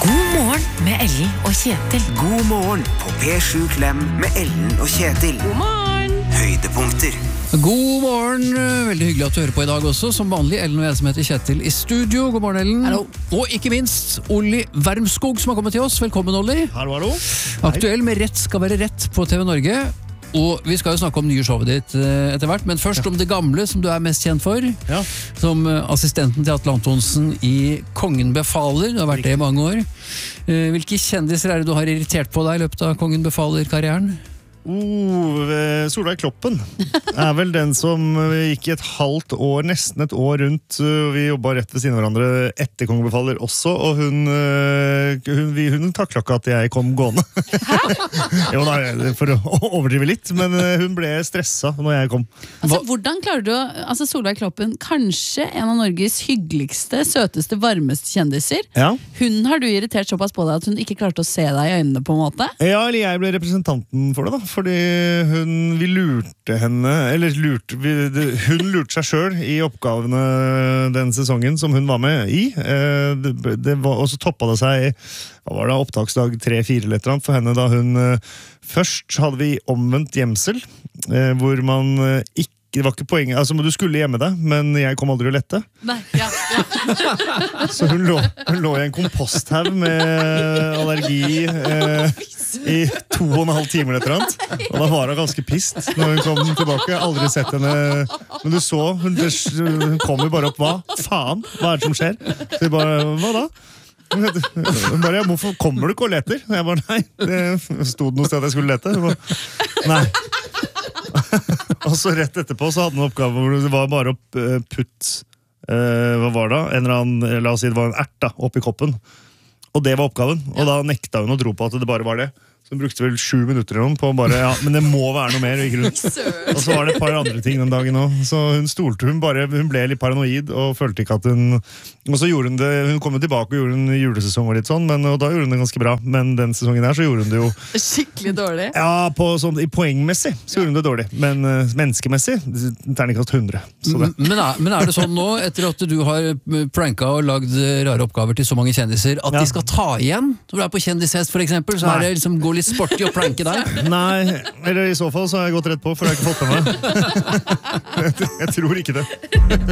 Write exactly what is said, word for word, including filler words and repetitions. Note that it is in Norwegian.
God morgen med Ellen og Kjetil. God morgen på P sju Klem med Ellen og Kjetil. God morgen. Høydepunkter. God morgen, veldig hyggelig at du hører på i dag også. Som vanlig, Ellen og jeg som heter Kjetil i studio. God morgen, Ellen. Hallo. Og ikke minst, Olli Wermskog som har kommet til oss. Velkommen, Olli. Hallo, hallo. Aktuell med Rett skal være rett på T V Norge. Og vi skal jo snakke om nye showet ditt eh, etter hvert, men først ja. om det gamle som du er mest kjent for. Ja. Som eh, assistenten til Atle Antonsen i Kongen befaler. Du har vært det i mange år. Eh, hvilke kjendiser er det du har irritert på deg i løpet av Kongen befaler-karrieren? Oh, Solveig Kloppen er vel den som gikk i et halvt år, nesten et år rundt. Vi jobbet rett ved siden av hverandre etter Kongen befaler også, og hun, hun, hun taklet ikke at jeg kom gående. Jo, nei, for å overdrive litt, men hun ble stresset når jeg kom. Altså, hvordan klarer du å, altså Solveig Kloppen, kanskje en av Norges hyggeligste, søteste, varmeste kjendiser. Ja. Hun har du irritert såpass på deg at hun ikke klarte å se deg i øynene på en måte? Ja, eller jeg ble representanten for det da. Fordi hun, vi lurte henne, eller lurte, vi, det, hun lurte seg selv i oppgavene den sesongen som hun var med i. Eh, det, det var, og så toppet det seg, hva var det, opptaksdag tre fire eller et eller annet for henne da hun, eh, først hadde vi omvendt gjemsel, eh, hvor man eh, ikke det var ikke poenget, altså du skulle gjemme deg, men jeg kom aldri å lette. Nei, ja, ja. Så hun lå, hun lå i en komposthaug med allergi eh, i to og en halv time eller et eller annet. Og da var hun ganske pist når hun kom tilbake. Jeg har aldri sett henne, men du så, hun, hun kom jo bare opp, hva faen, hva er det som skjer? Så jeg bare, hva da? Hun bare, ja, hvorfor kommer du ikke og leter? Jeg bare, nei, det stod noe sted at jeg skulle lete. Jeg bare, nei. Og så rett etterpå så hadde hun en oppgave hvor det var bare å putte uh, hva var det? En eller annen, la oss si det var en ert da, oppi koppen. Og det var oppgaven. Og da nekta hun å tro på at det bare var det. Så hun brukte vel sju minutter på bare, ja, men det må være noe mer. Ikke rundt. Og så var det et par andre ting den dagen også. Så hun stolte, hun bare, hun ble litt paranoid og følte ikke at hun, og så gjorde hun det, hun kom jo tilbake og gjorde en julesesong og litt sånn, men, og da gjorde hun det ganske bra. Men den sesongen her så gjorde hun det jo skikkelig dårlig. Ja, på, sånn, i poengmessig så gjorde hun det dårlig, men uh, menneskemessig terningkast hundre. Så det. Men, er, men er det sånn nå, etter at du har pranka og lagd rare oppgaver til så mange kjendiser, at ja. de skal ta igjen? Når du er på kjendishest for eksempel, så Nei. er det liksom gå litt sporty og planke deg? Nei, eller i så fall så har jeg gått rett på, for jeg har ikke fått med meg. jeg, jeg tror ikke det.